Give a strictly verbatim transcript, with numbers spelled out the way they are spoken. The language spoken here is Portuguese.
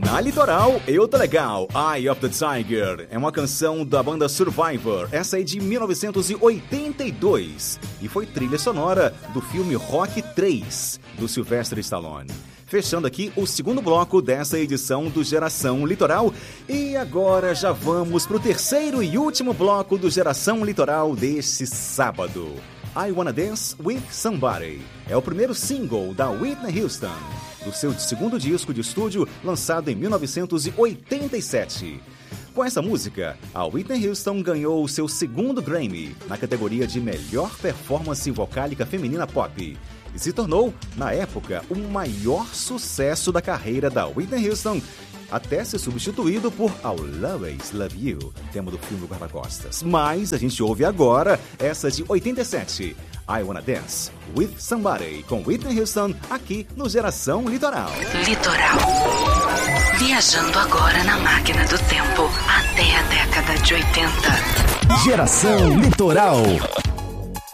Na Litoral, Eu Tô Legal, Eye of the Tiger, é uma canção da banda Survivor. Essa é de mil novecentos e oitenta e dois e foi trilha sonora do filme Rock três, do Sylvester Stallone. Fechando aqui o segundo bloco dessa edição do Geração Litoral. E agora já vamos pro terceiro e último bloco do Geração Litoral deste sábado. I Wanna Dance With Somebody é o primeiro single da Whitney Houston, do seu segundo disco de estúdio, lançado em mil novecentos e oitenta e sete. Com essa música, a Whitney Houston ganhou o seu segundo Grammy na categoria de Melhor Performance Vocálica Feminina Pop e se tornou, na época, o maior sucesso da carreira da Whitney Houston, até ser substituído por I'll Always Love You, tema do filme Guarda-Costas. Mas a gente ouve agora essa de oitenta e sete, I Wanna Dance With Somebody, com Whitney Houston, aqui no Geração Litoral. Litoral. Viajando agora na máquina do tempo até a década de oitenta. Geração Litoral.